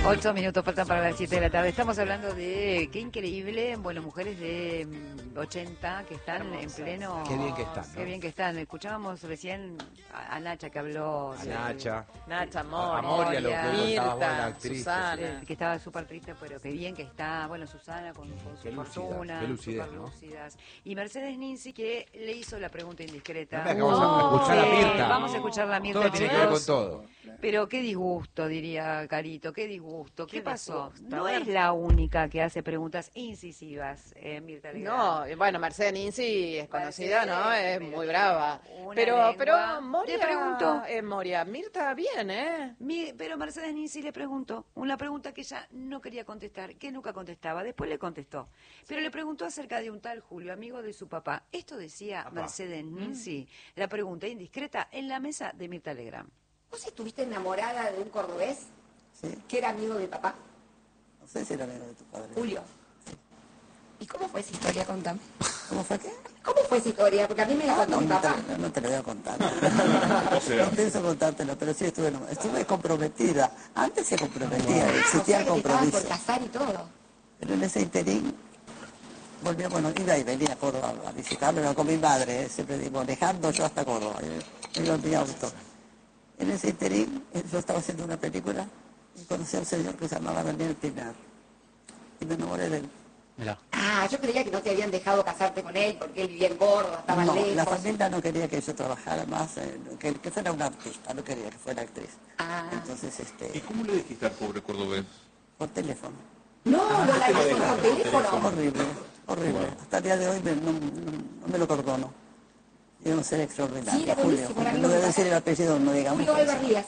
8 minutos faltan para las 7 de la tarde. Estamos hablando de qué increíble, bueno, mujeres de 80 que están en pleno... Qué bien que están, ¿no? Qué bien que están. Escuchábamos recién a Nacha que habló... A Nacha. Nacha, A Moria, Moria, lo que contabas vos, la Mirta, actriz. Susana. que estaba súper triste, pero qué bien que está. Bueno, Susana con su Qué lúcidas, fortuna, qué lucidez, súper ¿no? lúcidas. Y Mercedes Ninzi que le hizo la pregunta indiscreta. No me acabamos de escuchar a Mirta. Vamos a escuchar la Mirta. Todo tiene que ver con chicos. todo. Pero qué disgusto, diría Carito, qué disgusto. ¿Qué pasó? disgusto? No A ver. es la única que hace preguntas incisivas, Mirta Legrand. No, bueno, Mercedes Ninzi es conocida, ¿no? Es pero muy brava. una Pero lengua. Moria, Le pregunto. Moria, Mirta bien, ¿eh? Pero Mercedes Ninzi le preguntó una pregunta que ella no quería contestar, que nunca contestaba. Después le contestó. Pero le preguntó acerca de un tal Julio, amigo de su papá. Esto decía Papá. Mercedes Ninzi, la pregunta indiscreta, en la mesa de Mirta Legrand. ¿Vos estuviste enamorada de un cordobés Sí, que era amigo de papá, no sé si era amigo de tu padre. Julio? ¿Y cómo fue esa historia? Contame. ¿Cómo fue qué? ¿Cómo fue esa historia? Porque a mí me la contó mi papá. No te lo voy a contar. No pienso contártelo, pero sí estuve comprometida. Antes se comprometía, existía el O sea, que te estabas compromiso. por casar y todo. Pero en ese interín volvió, bueno, iba y venía a Córdoba a visitarme, iba con mi madre, siempre digo, manejando yo hasta Córdoba, iba en mi auto. En ese interín yo estaba haciendo una película y conocí a un señor que se llamaba Daniel Pinar. Y me enamoré de él. Ah, yo creía que no te habían dejado casarte con él porque él vivía en Córdoba, estaba No, lejos. la familia no quería que yo trabajara más, que fuera una artista, no quería que fuera actriz. Ah. Entonces, ¿Y cómo le dijiste al pobre cordobés? por teléfono. No, lo largaste por teléfono. Horrible, horrible. Hasta el día de hoy no me lo perdono. Y un ser extraordinario, Sí, era Julio. buenísimo, era No amigo voy a de decir el apellido, no digamos. Julio Álvarez Díaz.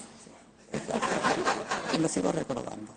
Y lo sigo recordando.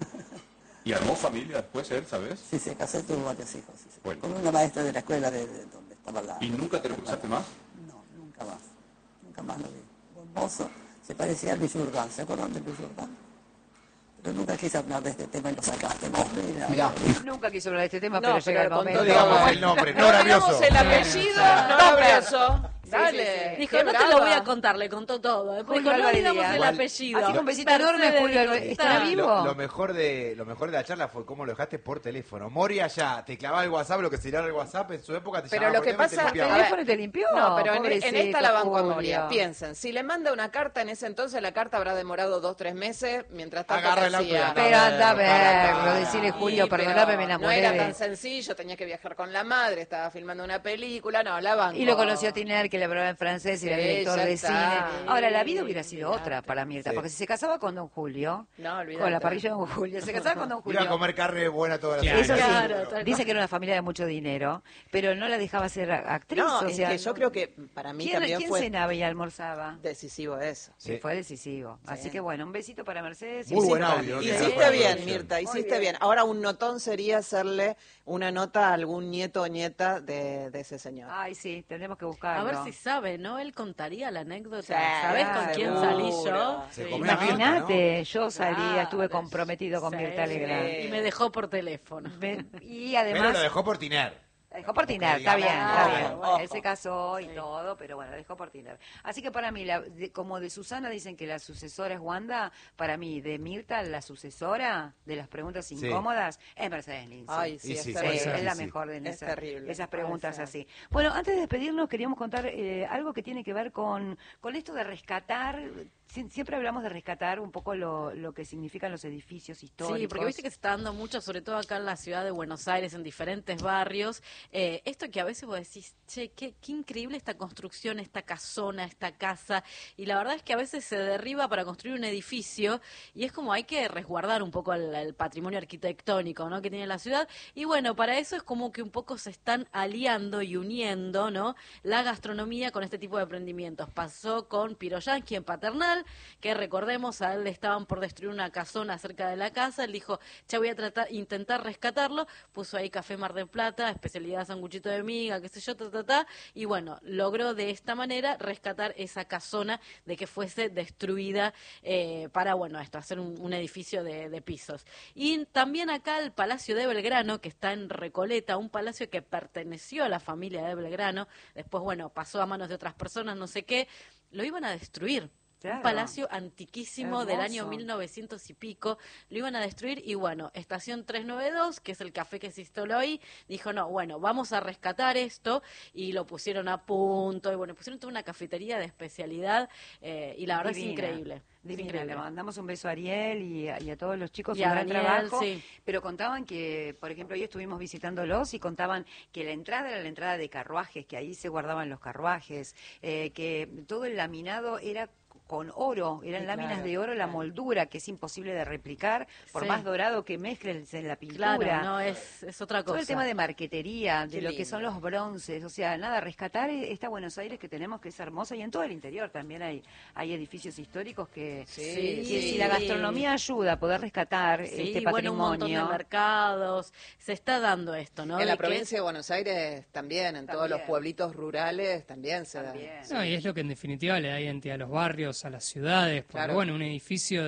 ¿Y armó familia después él, sabes? Sí, se casó y tuvo varios hijos. Sí. Bueno. Con una maestra de la escuela de donde estaba la... ¿Y nunca te lo cruzaste más? No, nunca más. Nunca más lo vi. Buen mozo, se parecía a Luis Urbán. ¿Se acuerdan de Luis Urbán? Pero nunca quise hablar de este tema y lo sacaste vos. Mira. Nunca quiso hablar de este tema, No, pero llega el pero con momento. todo. No digamos el nombre, no rabioso. Digamos el apellido, no rabioso. Dale. sí. Dijo, qué no te lo brava. voy a contar, le contó todo. Después Julio dijo, no Álvarez digamos Díaz. el Igual, apellido. Así que un besito enorme, Mercedes Julio Álvarez. Díaz. ¿Estará vivo? Lo mejor de la charla fue cómo lo dejaste por teléfono. Moria ya te clavaba el WhatsApp, lo que sería el WhatsApp en su época te Pero llamaba lo por que teléfono y te pasa- ¿El limpiaba. a ver, teléfono te limpió? No, pero en Pobrecito, esta la banco a Julio. Moria. Piensen, si le manda una carta en ese entonces, la carta habrá demorado 2-3 meses, mientras tanto Agarra ¿qué el auto y hacía? anda. Pero anda a verlo, Para. decirle Sí, Julio, pero perdóname, me no enamoré. era tan sencillo, tenía que viajar con la madre, estaba filmando una película, no, la banco. Y lo conoció a Tiner, que le hablaba en francés y era Sí, director ya de está. cine. Ahora, la vida hubiera sido Olvídate. otra para Mirta, Sí. porque si se casaba con Don Julio, No, olvídate. con la parrilla de Don Julio, se casaba con Don Julio. Iba a comer carne buena toda la Eso sí, semana. Claro, tal dice que era una familia de mucho dinero, pero no la dejaba ser actriz. No, o es sea, que yo creo que para mí también ¿quién fue cenaba y almorzaba? decisivo eso. Sí. Fue decisivo. Así que bueno, un besito para Mercedes. y Muy un buen besito para audio, mí. ¿no? Hiciste bien, producción. Mirta, hiciste bien. Ahora un notón sería hacerle una nota a algún nieto o nieta de ese señor. Ay, sí, tendremos que buscarlo. A ver si sabe, ¿no? Él contaría la anécdota. Sí, ¿Sabés con quién seguro. salí yo? Se Sí. comió a Mirta, Imagínate, yo salía, Claro, estuve comprometido con sí. Mirta Legrand. Y me dejó por teléfono. Y Pero además... lo dejó por Tiner. La dejó por Tiner, Porque está bien, digamos, está no, bien. Bueno, ojo. él se casó y todo, pero bueno, la dejó por Tiner. Así que para mí, como de Susana dicen que la sucesora es Wanda, para mí, de Mirta, la sucesora de las preguntas Sí. incómodas, es Mercedes Ninzi. Ay, sí, Y es sí, Sí, terrible. puede ser, es la sí. mejor de Es terrible. esas preguntas Puede ser. así. Bueno, antes de despedirnos, queríamos contar algo que tiene que ver con esto de rescatar. Siempre hablamos de rescatar un poco lo que significan los edificios históricos. Sí, porque viste que se está dando mucho, sobre todo acá en la ciudad de Buenos Aires, en diferentes barrios. Esto que a veces vos decís, che, qué increíble esta construcción, esta casona, esta casa. Y la verdad es que a veces se derriba para construir un edificio y es como hay que resguardar un poco el patrimonio arquitectónico, ¿no?, que tiene la ciudad. Y bueno, para eso es como que un poco se están aliando y uniendo, ¿no?, la gastronomía con este tipo de emprendimientos. Pasó con Piroyansky en Paternal, que recordemos, a él le estaban por destruir una casona cerca de la casa, él dijo, ya voy a intentar rescatarlo, puso ahí Café Mar del Plata, especialidad sanguchito de miga, qué sé yo, y bueno, logró de esta manera rescatar esa casona de que fuese destruida para, bueno, esto, hacer un edificio de pisos. Y también acá el Palacio de Belgrano, que está en Recoleta, un palacio que perteneció a la familia de Belgrano, después, bueno, pasó a manos de otras personas, no sé qué, lo iban a destruir. Claro. Un palacio antiquísimo del año Hermoso. 1900 y pico, lo iban a destruir y bueno, Estación 392, que es el café que se instaló ahí, dijo, no, bueno, vamos a rescatar esto y lo pusieron a punto y bueno, pusieron toda una cafetería de especialidad y la verdad Divina, es increíble. Es divina. increíble. Le mandamos un beso a Ariel y a todos los chicos, Y un a gran Daniel, trabajo. sí. Pero contaban que, por ejemplo, hoy estuvimos visitándolos y contaban que la entrada era la entrada de carruajes, que ahí se guardaban los carruajes, que todo el laminado era con oro, eran Sí, láminas claro, de oro, la claro. moldura, que es imposible de replicar, por Sí. más dorado que mezcles en la pintura. Claro, no, es otra cosa. Todo el tema de marquetería, de Qué lo que lindo. son los bronces, o sea, nada, rescatar esta Buenos Aires que tenemos, que es hermosa, y en todo el interior también hay edificios históricos que, Sí, que sí. si la gastronomía ayuda a poder rescatar Sí, este bueno, un montón de patrimonio. mercados, se está dando esto, ¿no? En De la que- provincia de Buenos Aires también, en todos los También. pueblitos rurales también se da. También. No, y es lo que en definitiva le da identidad a los barrios, a las ciudades, porque Claro. bueno, un edificio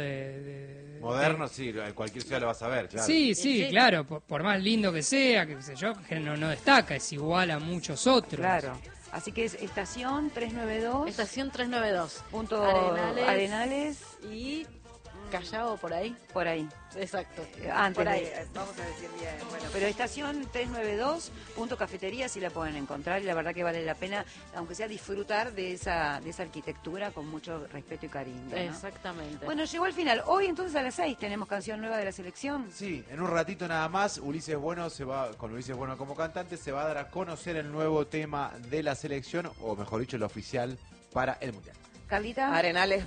de- Moderno, sí, en cualquier ciudad lo vas a ver, claro. Sí, sí, Sí. claro, por más lindo que sea, que qué sé yo, que no destaca, es igual a muchos otros. Claro. Así que es estación 392, Estación 392. punto Arenales. Arenales, Y Callao por ahí. por ahí. Exacto. Antes por ahí. vamos a decir bien. Bueno, pero estación 392, punto cafetería, sí la pueden encontrar y la verdad que vale la pena, aunque sea disfrutar de esa arquitectura con mucho respeto y cariño, ¿no? Exactamente. Bueno, llegó el final. Hoy entonces a las 6 tenemos canción nueva de la selección. Sí, en un ratito nada más, Ulises Bueno con Ulises Bueno como cantante, se va a dar a conocer el nuevo tema de la selección, o mejor dicho, el oficial para el Mundial. Carlita. Arenales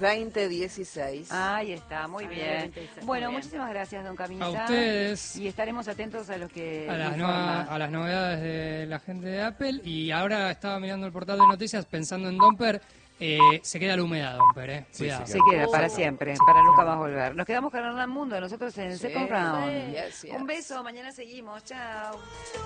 2016. Ahí está, muy bien. Arenales 26, Bueno, muy bien. muchísimas gracias, don Camisa. A ustedes. Y estaremos atentos a los que A las, informan. a las novedades de la gente de Apple. Y ahora estaba mirando el portal de noticias pensando en Domper. Se queda la humedad, Domper, Sí, cuidado. sí, Se queda para siempre, para nunca más volver. Nos quedamos con Hernán Mundo, nosotros en el Sí, Second Round. yes, yes. Un beso, mañana seguimos, chao.